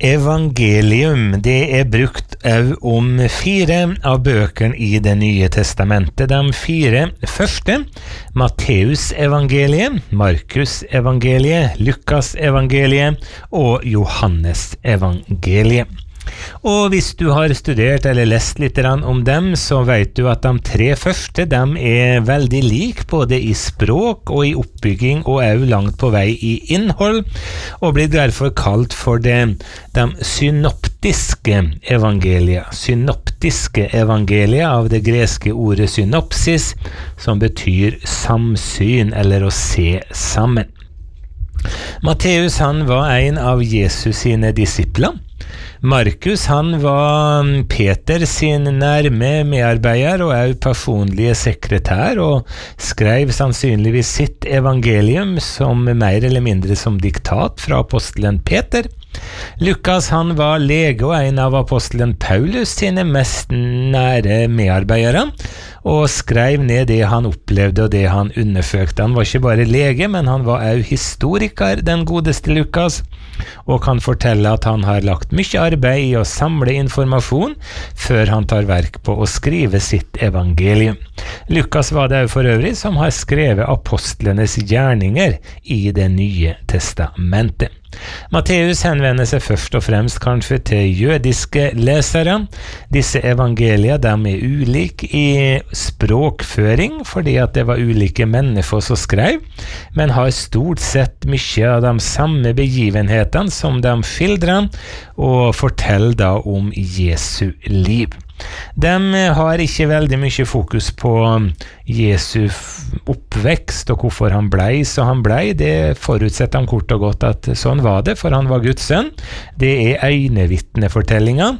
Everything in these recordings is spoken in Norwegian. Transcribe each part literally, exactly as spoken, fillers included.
Evangelium, det er brukt også om fire av bøkene i det nye testamentet. De fire første, Matteus evangeliet, Markus evangeliet, Lukas evangeliet og Johannes evangeliet. Og hvis du har studert eller lest litt om dem, så vet du at de tre første, de er veldig like både i språk og i oppbygging og også langt på vei i innhold, og blir derfor kalt for det, de synoptiske evangelier. Synoptiske evangelier av det greske ordet synopsis, som betyr samsyn eller å se sammen. Matteus, han var en av Jesus sine disipler. Markus, han var Peter sin nærme medarbeider og også personlige sekretær, og skrev sannsynligvis sitt evangelium som mer eller mindre som diktat fra apostelen Peter. Lukas, han var lege og en av apostelen Paulus sine mest nære medarbeidere, og skrev ned det han opplevde og det han undersøkte. Han var ikke bare lege, men han var også historiker, den godeste Lukas, og kan fortelle at han har lagt mye arbeid i å samle informasjon før han tar verk på å skrive sitt evangelium. Lukas var det for øvrig som har skrevet apostlenes gjerninger i det nye testamentet. Matteus henvender seg først og fremst kanskje til jødiske lesere. Disse evangelier, de er ulike i språkføring, fordi at det var ulike mennesker som skrev, men har stort sett mye av de samme begivenhetene som de skildrer, og forteller da om Jesu liv. De har ikke veldig mye fokus på Jesu oppvekst og hvorfor han blei så han blei. Det forutsetter han kort og godt at sånn var det, for han var Guds sønn. Det er øynevitnefortellinger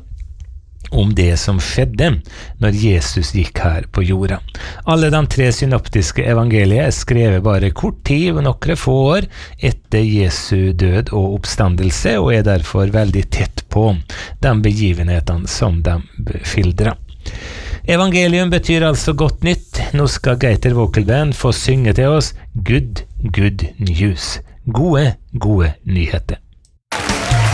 om det som skjedde når Jesus gikk her på jorda. Alle de tre synoptiske evangelier er skrevet bare kort tid og noen få år etter Jesu død og oppstandelse, og er derfor veldig tett på de begivenhetene som de skildrer. Evangelium betyr altså godt nytt. Nå skal Geiter Vokalband få synge til oss Good, Good News. Gode, gode nyheter.